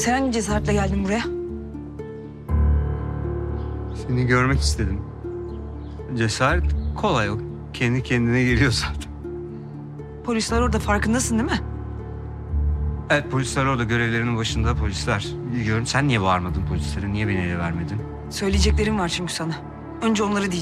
Sen hangi cesaretle geldin buraya? Seni görmek istedim. Cesaret kolay o. Kendi kendine geliyor zaten. Polisler orada, farkındasın değil mi? Evet, polisler orada, görevlerinin başında polisler. Biliyorum. Sen niye bağırmadın polislere? Niye beni ele vermedin? Söyleyeceklerim var çünkü sana. Önce onları diyeceğim.